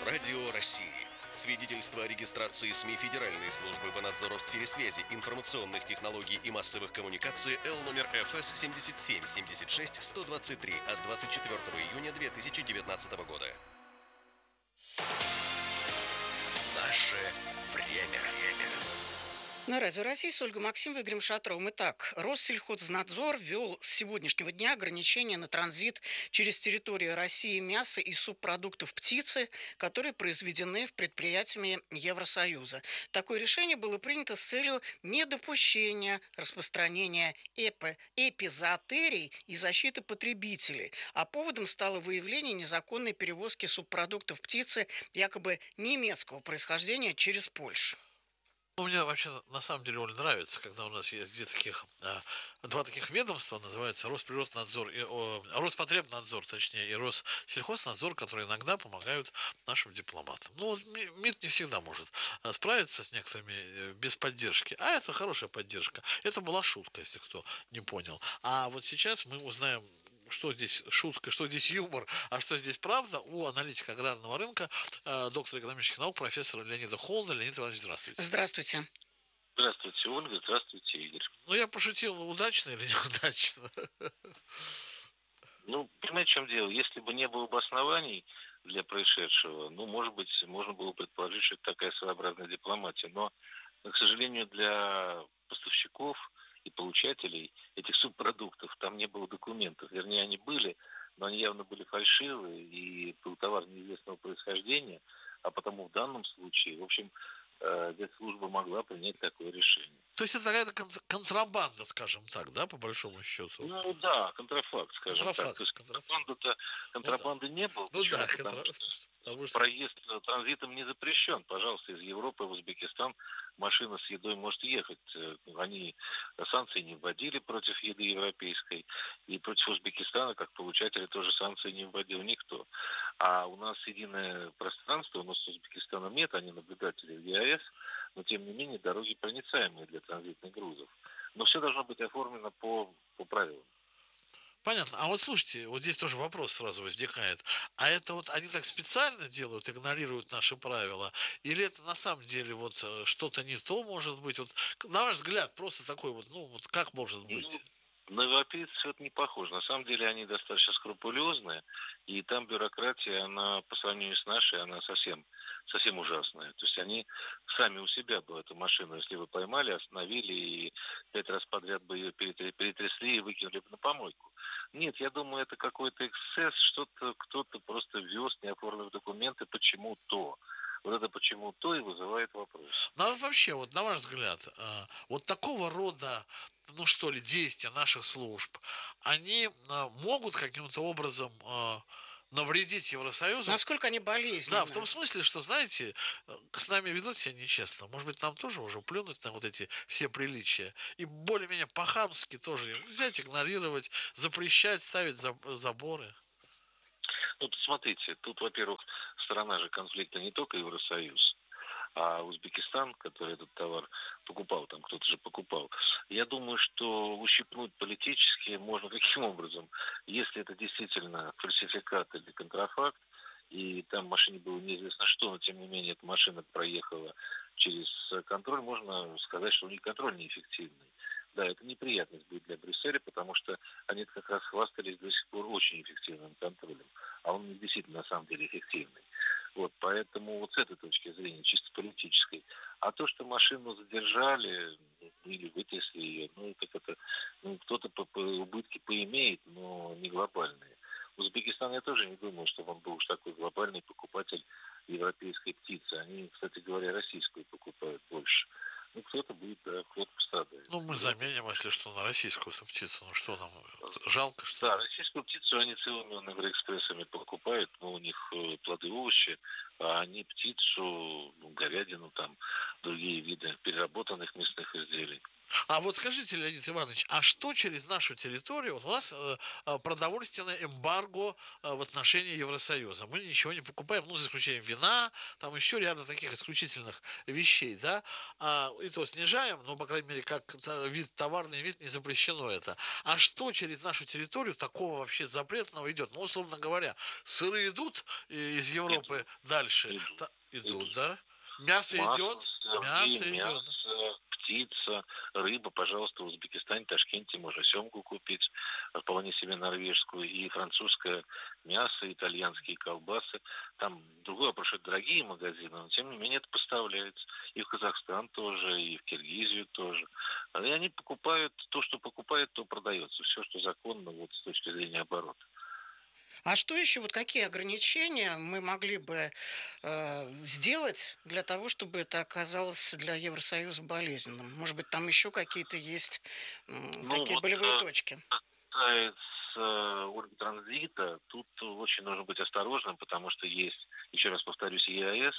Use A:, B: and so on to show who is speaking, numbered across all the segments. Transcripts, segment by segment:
A: Радио России. Свидетельство о регистрации СМИ Федеральной службы по надзору в сфере связи, информационных технологий и массовых коммуникаций Л номер ФС 77-76-123 от 24 июня 2019 года. Наше время.
B: На Радио России с Ольгой Максимовой, Игорем Шатровым. Итак, Россельхознадзор ввел с сегодняшнего дня ограничения на транзит через территорию России мяса и субпродуктов птицы, которые произведены в предприятиями Евросоюза. Такое решение было принято с целью недопущения распространения эпизоотерий и защиты потребителей. А поводом стало выявление незаконной перевозки субпродуктов птицы якобы немецкого происхождения через Польшу.
C: Мне вообще на самом деле, Оль, нравится, когда у нас есть два таких ведомства, называются Росприроднадзор и Роспотребнадзор, точнее, и Россельхознадзор, которые иногда помогают нашим дипломатам. Ну, вот МИД не всегда может справиться с некоторыми без поддержки, а это хорошая поддержка. Это была шутка, если кто не понял. А вот сейчас мы узнаем, что здесь шутка, что здесь юмор, а что здесь правда, у аналитика аграрного рынка, доктора экономических наук, профессора Леонида Холода. Леонид Иванович, здравствуйте.
B: Здравствуйте.
D: Здравствуйте, Ольга. Здравствуйте, Игорь.
C: Ну, я пошутил, удачно или неудачно?
D: Ну, понимаете, в чем дело? Если бы не было бы оснований для происшедшего, ну, может быть, можно было предположить, что это такая своеобразная дипломатия. Но, к сожалению, для поставщиков и получателей этих субпродуктов там не было документов. Вернее, они были, но они явно были фальшивые, и был товар неизвестного происхождения, а потому в данном случае, в общем, служба могла принять такое решение.
C: То есть это какая-то контрабанда, скажем так, да, по большому счету?
D: Ну да, контрафакт, скажем так. То есть контрабанды
C: ну,
D: не было.
C: Ну да,
D: потому что проезд транзитом не запрещен. Пожалуйста, из Европы в Узбекистан машина с едой может ехать. Они санкции не вводили против еды европейской, и против Узбекистана, как получателя, тоже санкции не вводил никто. А у нас единое пространство, у нас с Узбекистаном нет, они наблюдатели в ЕАЭС, но тем не менее дороги проницаемые для транзитных грузов. Но все должно быть оформлено по правилам.
C: Понятно. А вот слушайте, вот здесь тоже вопрос сразу возникает. А это вот они так специально делают, игнорируют наши правила? Или это на самом деле вот что-то не то может быть? Вот, на ваш взгляд, просто такой вот, ну вот как может быть?
D: На европейцев это не похоже. На самом деле они достаточно скрупулезные, и там бюрократия, она по сравнению с нашей, она совсем ужасная. То есть они сами у себя бы эту машину, если бы поймали, остановили и 5 раз подряд бы ее перетрясли и выкинули бы на помойку. Нет, я думаю, это какой-то эксцесс, что-то кто-то просто вез, не оформив документы, почему-то. Вот это почему-то и вызывает вопрос.
C: Ну, а вообще, вот на ваш взгляд, вот такого рода, ну что ли, действия наших служб, они могут каким-то образом навредить Евросоюзу?
B: Насколько они болезненны?
C: Да, в том смысле, что, знаете, с нами ведут себя нечестно. Может быть, нам тоже уже плюнуть на вот эти все приличия. И более-менее по-хамски тоже взять, игнорировать, запрещать, ставить заборы.
D: Ну, смотрите, тут, во-первых, сторона же конфликта не только Евросоюз, а Узбекистан, который этот товар покупал, там кто-то же покупал. Я думаю, что ущипнуть политически можно каким образом? Если это действительно фальсификат или контрафакт, и там в машине было неизвестно что, но тем не менее эта машина проехала через контроль, можно сказать, что у них контроль неэффективный. Да, это неприятность будет для Брюсселя, потому что они как раз хвастались до сих пор очень эффективным контролем, а он действительно на самом деле эффективный. Вот, поэтому вот с этой точки зрения, чисто политической. А то, что машину задержали или вытрясли ее, ну, так это, ну, кто-то убытки поимеет, но не глобальные. Узбекистан, я тоже не думаю, что он был уж такой глобальный покупатель европейской птицы. Они, кстати говоря, российскую покупают больше. Ну, кто-то будет, да, кто-то пострадает.
C: Ну, мы заменим, если что, на российскую птицу. Ну, что нам, жалко, что ли?
D: Да, российскую птицу они целыми агроэкспрессами покупают, но у них плоды, овощи, а они птицу, говядину, там, другие виды переработанных мясных изделий.
C: А вот скажите, Леонид Иванович, а что через нашу территорию? Вот у нас продовольственное эмбарго в отношении Евросоюза. Мы ничего не покупаем, ну, за исключением вина, там еще ряда таких исключительных вещей, да? И то снижаем, но, по крайней мере, как вид, товарный вид, не запрещено это. А что через нашу территорию такого вообще запретного идет? Ну, условно говоря, сыры идут из Европы дальше? Идут, да? Мясо
D: Масло,
C: идет?
D: сыры,
C: Мясо идет.
D: мясо, птица, рыба, пожалуйста, в Узбекистане, Ташкенте можно семгу купить, вполне себе норвежскую, и французское мясо, итальянские колбасы. Там другой вопрос, что это дорогие магазины, но тем не менее это поставляется. И в Казахстан тоже, и в Киргизию тоже. И они покупают то, что покупают, то продается. Все, что законно вот с точки зрения оборота.
B: А что еще, вот какие ограничения мы могли бы сделать для того, чтобы это оказалось для Евросоюза болезненным? Может быть, там еще какие-то есть
D: Ну
B: такие
D: вот
B: болевые точки?
D: касается оргтранзита, тут очень нужно быть осторожным, потому что есть, еще раз повторюсь, ЕАЭС,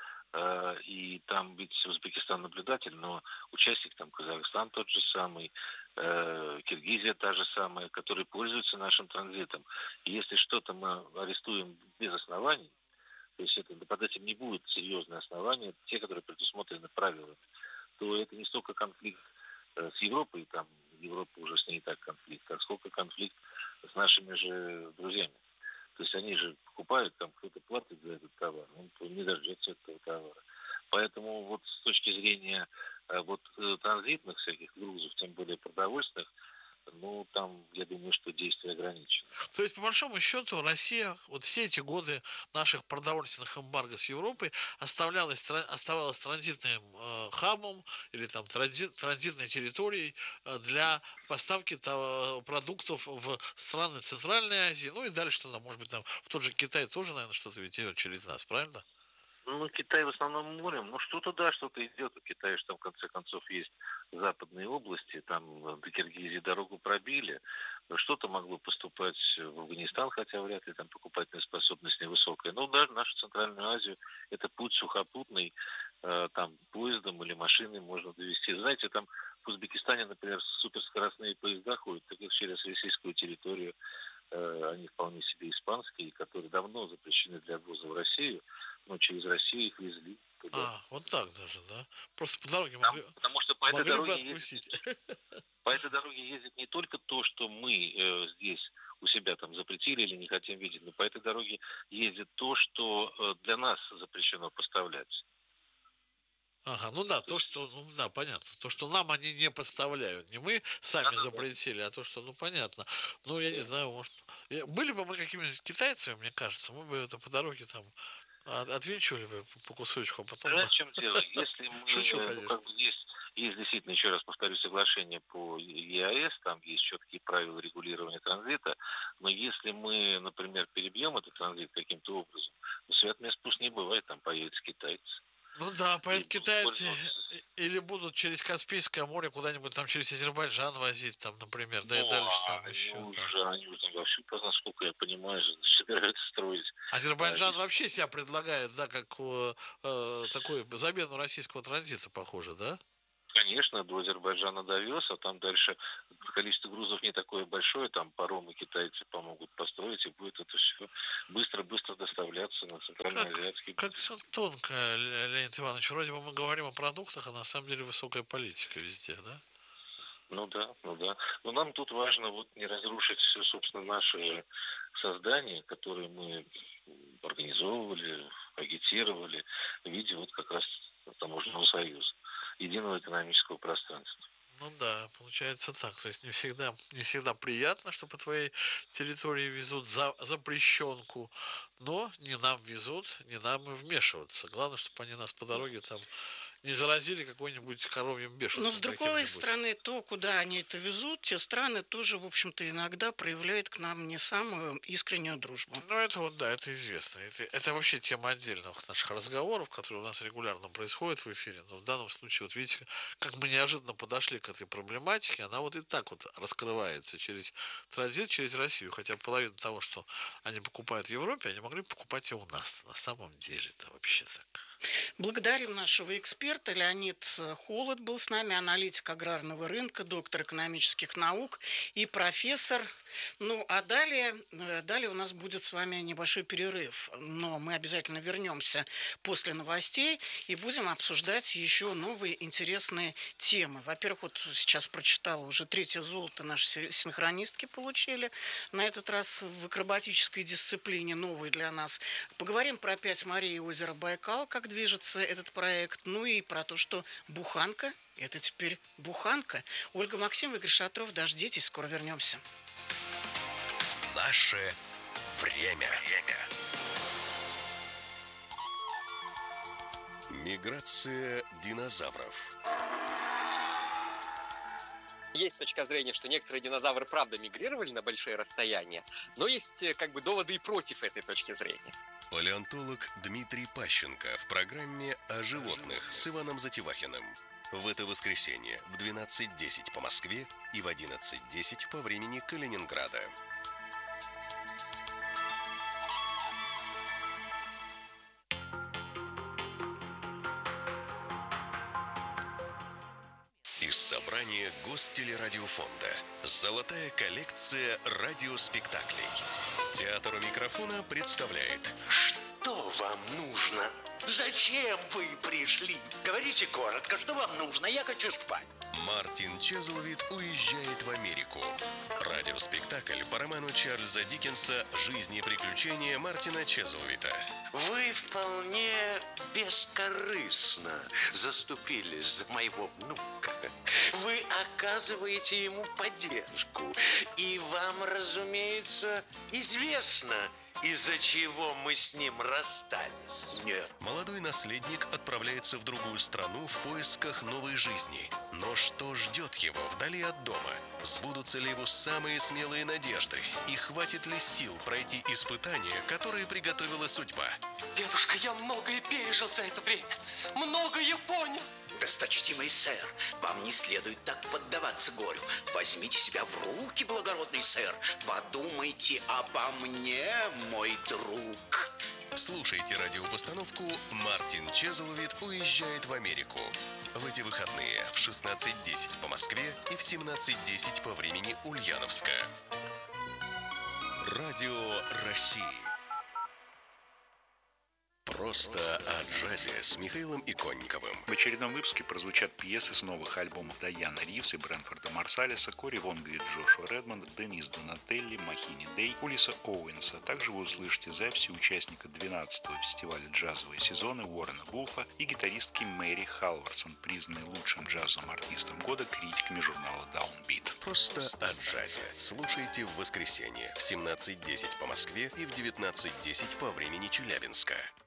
D: и там ведь Узбекистан наблюдатель, но участник там Казахстан тот же самый, Киргизия та же самая, которые пользуются нашим транзитом. И если что-то мы арестуем без оснований, то есть это, под этим не будет серьезные основания, те, которые предусмотрены правилами, то это не столько конфликт с Европой, там Европа уже с ней и так конфликт, а сколько конфликт с нашими же друзьями. То есть они же покупают, там кто-то платит за этот товар, он не дождется этого товара. Поэтому вот с точки зрения транзитных всяких грузов, тем более продовольственных, ну, там, я думаю, что действия ограничены.
C: То есть, по большому счету, Россия вот все эти годы наших продовольственных эмбарго с Европой оставалась транзитным хабом или там транзитной территорией для поставки продуктов в страны Центральной Азии, ну и дальше туда, может быть, там в тот же Китай тоже, наверное, что-то ведь идет через нас, правильно?
D: Ну, Китай в основном морем. Ну, что-то да, что-то идет. У Китая же там, в конце концов, есть западные области. Там до Киргизии дорогу пробили. Что-то могло поступать в Афганистан, хотя вряд ли там покупательная способность невысокая. Ну, даже нашу Центральную Азию это путь сухопутный. Там поездом или машиной можно довести. Знаете, там в Узбекистане, например, суперскоростные поезда ходят, так как через российскую территорию. Они вполне себе испанские, которые давно запрещены для ввоза в Россию, но через Россию их везли туда.
C: Вот так даже, да? Просто по дороге
D: Потому что по этой
C: могли бы
D: дороге
C: откусить.
D: по этой дороге ездит не только то, что мы здесь у себя там запретили или не хотим видеть, но по этой дороге ездит то, что для нас запрещено поставлять.
C: Ага, ну да, ну да, понятно. То, что нам они не поставляют. Не мы сами запретили, а то, что, ну понятно. Ну, я не знаю, может. Были бы мы какими-нибудь китайцами, мне кажется, мы бы это по дороге там отвинчивали бы по кусочку, а потом бы...
D: Знаете, в чем дело? Если
C: Шучу,
D: мы,
C: конечно.
D: есть действительно, еще раз повторю, соглашение по ЕАЭС, там есть четкие правила регулирования транзита, но если мы, например, перебьем этот транзит каким-то образом, ну, свет мест пусть не бывает, там появятся китайцы.
C: Ну да, поэтому китайцы
D: пользоваться.
C: или будут через Каспийское море куда-нибудь там через Азербайджан возить, там, например, да и
D: Ну,
C: дальше там еще.
D: они уже вовсю, насколько я понимаю, собираются строить.
C: Азербайджан вообще себя предлагает, да, как такую замену российского транзита, похоже, да?
D: Конечно, до Азербайджана довез, а там дальше количество грузов не такое большое, там паромы китайцы помогут построить, и будет это все быстро-быстро доставляться на центральноазиатский.
C: Как все тонко, Леонид Иванович, вроде бы мы говорим о продуктах, а на самом деле высокая политика везде, да?
D: Ну да. Но нам тут важно вот не разрушить все, собственно, наше создание, которое мы организовывали, агитировали в виде вот как раз таможенного союза, единого экономического пространства.
C: Ну да, получается так. То есть не всегда приятно, что по твоей территории везут запрещенку, но не нам везут, не нам и вмешиваться. Главное, чтобы они нас по дороге там не заразили какой-нибудь коровьим бешенством.
B: Но с другой стороны, то, куда они это везут, те страны тоже, в общем-то, иногда проявляют к нам не самую искреннюю дружбу.
C: Ну, это вот, да, это известно. Это вообще тема отдельных наших разговоров, которые у нас регулярно происходят в эфире. Но в данном случае, вот видите, как мы неожиданно подошли к этой проблематике, она вот и так вот раскрывается через транзит, через Россию. Хотя половину того, что они покупают в Европе, они могли покупать и у нас. На самом деле это вообще так.
B: Благодарим нашего эксперта. Леонид Холод был с нами, аналитик аграрного рынка, доктор экономических наук и профессор. Ну, а далее у нас будет с вами небольшой перерыв. Но мы обязательно вернемся после новостей и будем обсуждать еще новые интересные темы. Во-первых, вот сейчас прочитала, уже 3-е золото наши синхронистки получили. На этот раз в акробатической дисциплине, новый для нас. Поговорим про 5 морей и озеро Байкал, как движется этот проект. Ну и про то, что буханка – это теперь буханка. Ольга Максимова, Игорь Шатров. Дождитесь, скоро вернемся.
A: Наше время. Миграция динозавров.
E: Есть точка зрения, что некоторые динозавры правда мигрировали на большие расстояния, но есть доводы и против этой точки зрения.
A: Палеонтолог Дмитрий Пащенко в программе «О животных» с Иваном Затевахиным. В это воскресенье в 12:10 по Москве и в 11:10 по времени Калининграда. Из собрания Гостелерадиофонда. Золотая коллекция радиоспектаклей. Театр у микрофона представляет.
F: Что вам нужно? Зачем вы пришли? Говорите коротко, что вам нужно, я хочу спать.
A: Мартин Чезлвид уезжает в Америку. Радиоспектакль по роману Чарльза Диккенса «Жизнь и приключения Мартина Чезлвида».
F: Вы вполне бескорыстно заступились за моего внука. Вы оказываете ему поддержку. И вам, разумеется, известно, из-за чего мы с ним расстались.
A: Нет. Молодой наследник отправляется в другую страну в поисках новой жизни. Но что ждет его вдали от дома? Сбудутся ли его самые смелые надежды? И хватит ли сил пройти испытания, которые приготовила судьба?
G: Дедушка, я многое пережил за это время. Многое понял.
F: Досточтимый сэр, вам не следует так поддаваться горю. Возьмите себя в руки, благородный сэр. Подумайте обо мне, мой друг.
A: Слушайте радиопостановку «Мартин Чезлвид уезжает в Америку». В эти выходные в 16:10 по Москве и в 17:10 по времени Ульяновска. Радио России. Просто о джазе с Михаилом Иконниковым.
H: В очередном выпуске прозвучат пьесы с новых альбомов Дайаны Ривз и Брэнфорда Марсалиса, Кори Вонга и Джошуа Редмонда, Денис Донателли, Махини Дэй, Улиса Оуэнса. Также вы услышите записи участника 12-го фестиваля «Джазовые сезоны» Уоррена Вулфа и гитаристки Мэри Халварсон, признанной лучшим джазовым артистом года критиками журнала Downbeat.
A: Просто о джазе. Слушайте в воскресенье в 17:10 по Москве и в 19:10 по времени Челябинска.